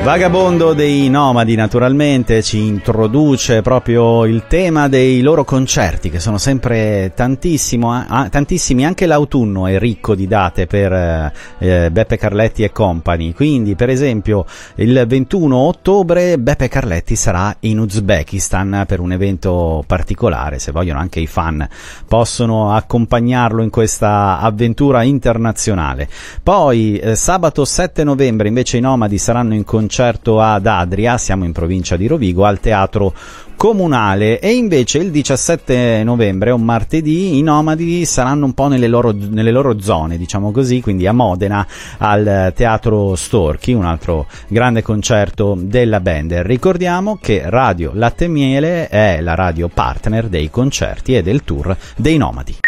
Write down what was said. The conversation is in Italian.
Vagabondo dei Nomadi naturalmente ci introduce proprio il tema dei loro concerti, che sono sempre tantissimi, anche l'autunno è ricco di date per Beppe Carletti e company. Quindi per esempio il 21 ottobre Beppe Carletti sarà in Uzbekistan per un evento particolare, se vogliono anche i fan possono accompagnarlo in questa avventura internazionale. Poi sabato 7 novembre invece i Nomadi saranno in concerto ad Adria, siamo in provincia di Rovigo, al Teatro Comunale, e invece il 17 novembre, un martedì, i Nomadi saranno un po' nelle loro zone, diciamo così, quindi a Modena al Teatro Storchi, un altro grande concerto della band. Ricordiamo che Radio Latte e Miele è la radio partner dei concerti e del tour dei Nomadi.